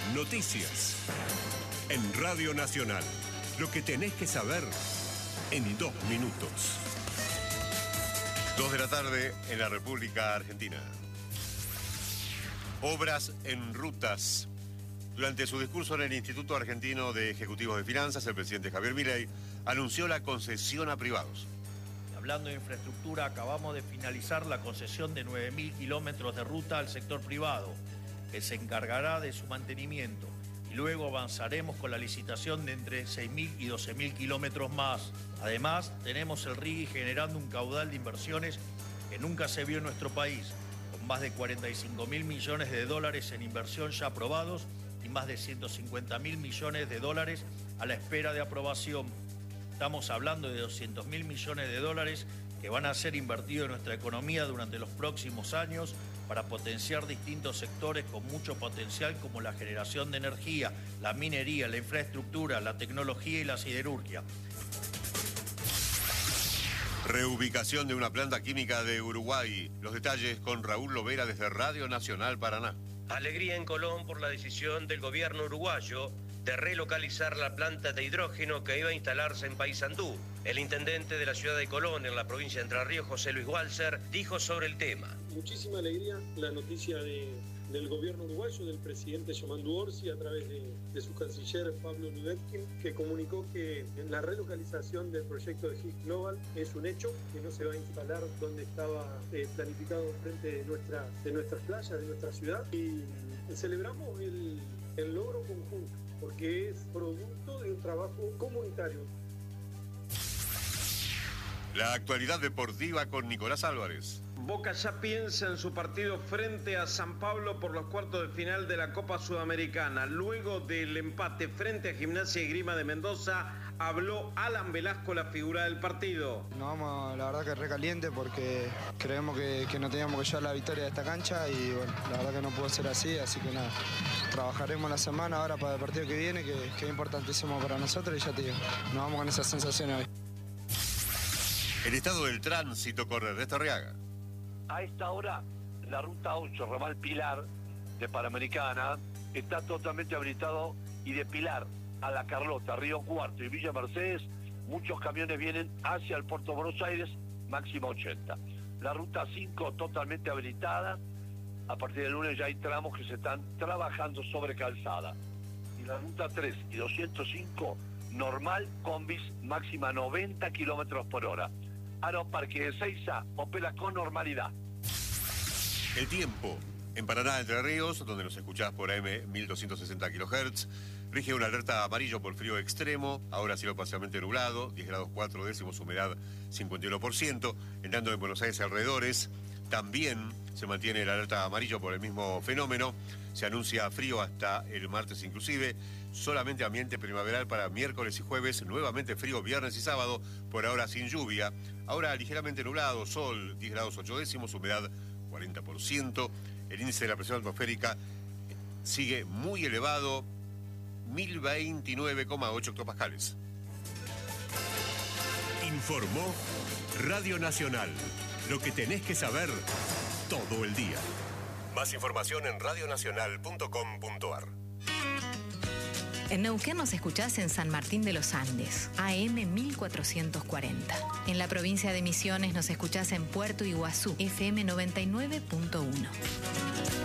Noticias. En Radio Nacional. Lo que tenés que saber en 2 minutos. 2 de la tarde en la República Argentina. Obras en rutas. Durante su discurso en el Instituto Argentino de Ejecutivos de Finanzas, el presidente Javier Milei anunció la concesión a privados. Hablando de infraestructura, acabamos de finalizar la concesión de 9.000 kilómetros de ruta al sector privado, que se encargará de su mantenimiento. Y luego avanzaremos con la licitación de entre 6.000 y 12.000 kilómetros más. Además, tenemos el RIGI generando un caudal de inversiones que nunca se vio en nuestro país, con más de 45.000 millones de dólares en inversión ya aprobados y más de 150.000 millones de dólares a la espera de aprobación. Estamos hablando de 200.000 millones de dólares que van a ser invertidos en nuestra economía durante los próximos años para potenciar distintos sectores con mucho potencial como la generación de energía, la minería, la infraestructura, la tecnología y la siderurgia. Reubicación de una planta química de Uruguay. Los detalles con Raúl Lovera desde Radio Nacional Paraná. Alegría en Colón por la decisión del gobierno uruguayo de relocalizar la planta de hidrógeno que iba a instalarse en Paysandú. El intendente de la ciudad de Colón, en la provincia de Entre Ríos, José Luis Walser, dijo sobre el tema. Muchísima alegría la noticia del gobierno uruguayo, del presidente Yamandu Orsi, a través de su canciller Pablo Lubetkin, que comunicó que la relocalización del proyecto de HIS Global es un hecho, que no se va a instalar donde estaba planificado frente de nuestras playas, de nuestra ciudad, y celebramos el logro conjunto, porque es producto de un trabajo comunitario. La actualidad deportiva con Nicolás Álvarez. Boca ya piensa en su partido frente a San Pablo por los cuartos de final de la Copa Sudamericana. Luego del empate frente a Gimnasia y Grima de Mendoza, habló Alan Velasco, la figura del partido. Nos vamos, la verdad que recaliente, porque creemos que no teníamos que llevar la victoria de esta cancha y bueno, la verdad que no pudo ser así que nada, trabajaremos la semana ahora para el partido que viene, que es importantísimo para nosotros, y ya te digo, nos vamos con esas sensaciones hoy. El estado del tránsito con Ernesto Arriaga. A esta hora, la ruta 8, ramal Pilar, de Panamericana, está totalmente habilitado, y de Pilar a La Carlota, Río Cuarto y Villa Mercedes, muchos camiones vienen hacia el puerto de Buenos Aires, máximo 80. La ruta 5 totalmente habilitada, a partir del lunes ya hay tramos que se están trabajando sobre calzada. Y la ruta 3 y 205, normal, combis, máxima 90 kilómetros por hora. Aeroparque de Ezeiza opera con normalidad. El tiempo. En Paraná, Entre Ríos, donde nos escuchás por AM 1260 kHz, rige una alerta amarillo por frío extremo, ahora cielo parcialmente nublado, 10 grados 4 décimos, humedad 51%, entrando en Buenos Aires y alrededores. También se mantiene la alerta amarillo por el mismo fenómeno, se anuncia frío hasta el martes inclusive, solamente ambiente primaveral para miércoles y jueves, nuevamente frío viernes y sábado, por ahora sin lluvia, ahora ligeramente nublado, sol 10 grados 8 décimos, humedad 40%, el índice de la presión atmosférica sigue muy elevado, 1029,8 hectopascales. Informó Radio Nacional. Lo que tenés que saber todo el día. Más información en radionacional.com.ar. En Neuquén nos escuchás en San Martín de los Andes, AM 1440. En la provincia de Misiones nos escuchás en Puerto Iguazú, FM 99.1.